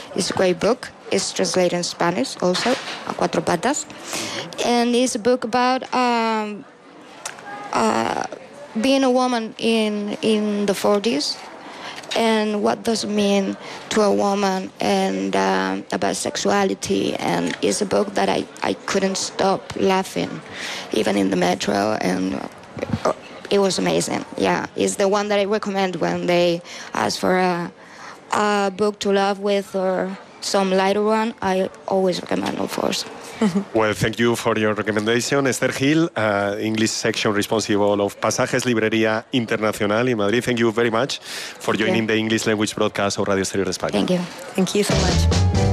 It's a great book. It's translated in Spanish also, A Cuatro Patas. And it's a book about being a woman in the 40s and what does it mean to a woman and about sexuality. And it's a book that I couldn't stop laughing, even in the metro, and it was amazing. Yeah, it's the one that I recommend when they ask for a book to love with or some lighter one. I always recommend, of course. Well, thank you for your recommendation. Esther Gil, English section responsible of Pasajes Librería Internacional in Madrid. Thank you very much for joining the English language broadcast of Radio Exterior España. Thank you. Thank you so much.